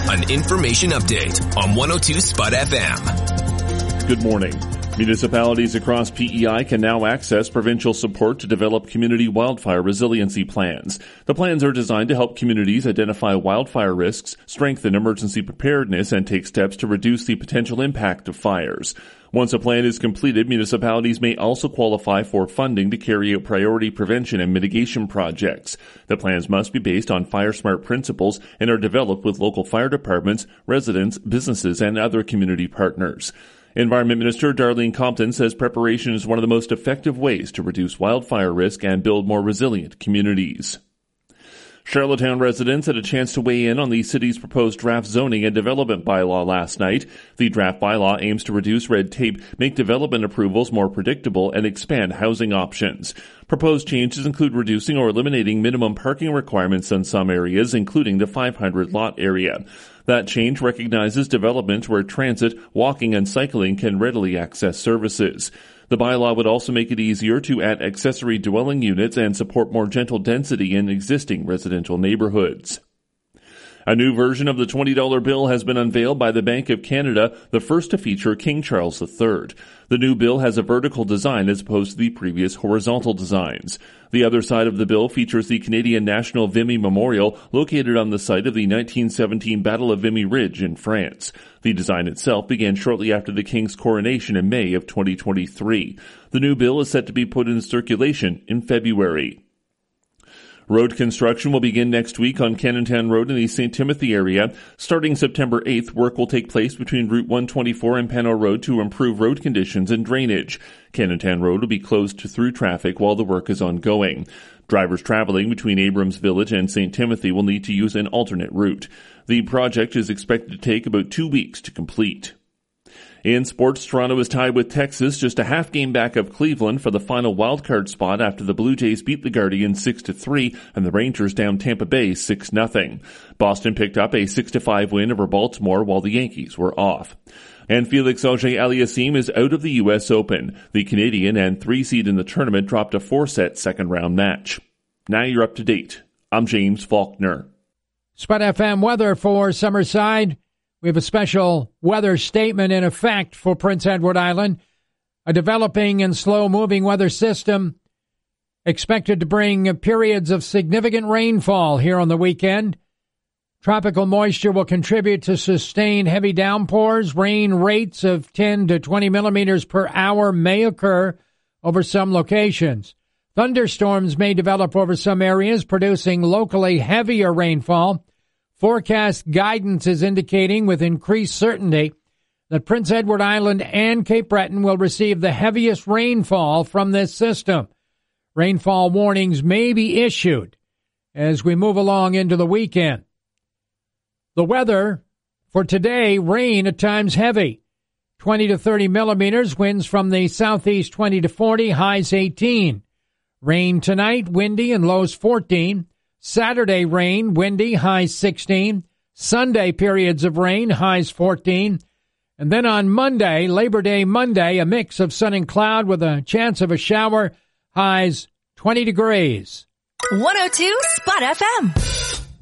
an information update on 102 Spot FM. Good morning. Municipalities across PEI can now access provincial support to develop community wildfire resiliency plans. The plans are designed to help communities identify wildfire risks, strengthen emergency preparedness, and take steps to reduce the potential impact of fires. Once a plan is completed, municipalities may also qualify for funding to carry out priority prevention and mitigation projects. The plans must be based on fire-smart principles and are developed with local fire departments, residents, businesses, and other community partners. Environment Minister Darlene Compton says preparation is one of the most effective ways to reduce wildfire risk and build more resilient communities. Charlottetown residents had a chance to weigh in on the city's proposed draft zoning and development bylaw last night. The draft bylaw aims to reduce red tape, make development approvals more predictable, and expand housing options. Proposed changes include reducing or eliminating minimum parking requirements in some areas, including the 500 lot area. That change recognizes developments where transit, walking, and cycling can readily access services. The bylaw would also make it easier to add accessory dwelling units and support more gentle density in existing residential neighborhoods. A new version of the $20 bill has been unveiled by the Bank of Canada, the first to feature King Charles III. The new bill has a vertical design as opposed to the previous horizontal designs. The other side of the bill features the Canadian National Vimy Memorial located on the site of the 1917 Battle of Vimy Ridge in France. The design itself began shortly after the King's coronation in May of 2023. The new bill is set to be put in circulation in February. Road construction will begin next week on Cannontown Road in the St. Timothy area. Starting September 8th, work will take place between Route 124 and Pano Road to improve road conditions and drainage. Cannontown Road will be closed to through traffic while the work is ongoing. Drivers traveling between Abrams Village and St. Timothy will need to use an alternate route. The project is expected to take about 2 weeks to complete. In sports, Toronto is tied with Texas, just a half game back of Cleveland for the final wildcard spot after the Blue Jays beat the Guardians 6-3 and the Rangers down Tampa Bay 6-0. Boston picked up a 6-5 win over Baltimore while the Yankees were off. And Felix Auger-Aliassime is out of the U.S. Open. The Canadian and 3 seed in the tournament dropped a 4-set second-round match. Now you're up to date. I'm James Faulkner. Spot FM weather for Summerside. We have a special weather statement in effect for Prince Edward Island. A developing and slow-moving weather system expected to bring periods of significant rainfall here on the weekend. Tropical moisture will contribute to sustained heavy downpours. Rain rates of 10 to 20 millimeters per hour may occur over some locations. Thunderstorms may develop over some areas, producing locally heavier rainfall. Forecast guidance is indicating with increased certainty that Prince Edward Island and Cape Breton will receive the heaviest rainfall from this system. Rainfall warnings may be issued as we move along into the weekend. The weather for today, rain at times heavy. 20 to 30 millimeters, winds from the southeast 20 to 40, highs 18. Rain tonight, windy and lows 14. Saturday rain, windy, highs 16. Sunday periods of rain, highs 14. And then on Monday, Labor Day Monday, a mix of sun and cloud with a chance of a shower, highs 20 degrees. 102 Spot FM.